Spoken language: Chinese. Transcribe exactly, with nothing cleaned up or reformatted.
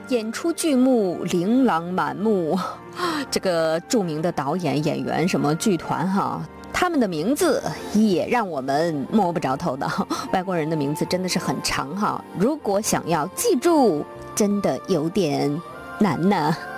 演出剧目琳琅满目，这个著名的导演、演员、什么剧团哈，他们的名字也让我们摸不着头脑。外国人的名字真的是很长哈，如果想要记住，真的有点难呢。